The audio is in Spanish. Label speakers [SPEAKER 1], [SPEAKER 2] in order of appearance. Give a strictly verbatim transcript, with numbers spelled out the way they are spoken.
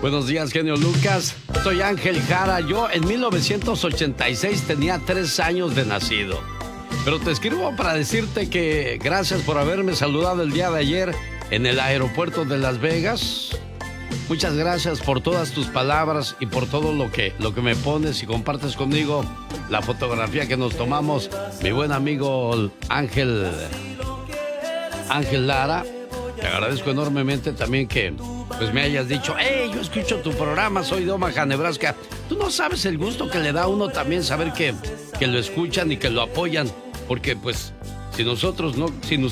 [SPEAKER 1] Buenos días, genio Lucas. Soy Ángel Jara. Yo en mil novecientos ochenta y seis tenía tres años de nacido. Pero te escribo para decirte que gracias por haberme saludado el día de ayer en el aeropuerto de Las Vegas. Muchas gracias por todas tus palabras y por todo lo que, lo que me pones y compartes conmigo. La fotografía que nos tomamos, mi buen amigo Ángel, Ángel Lara. Te agradezco enormemente también que pues me hayas dicho, hey, yo escucho tu programa, soy de Omaha, Nebraska. Tú no sabes el gusto que le da a uno también saber que, que lo escuchan y que lo apoyan. Porque pues si nosotros no, si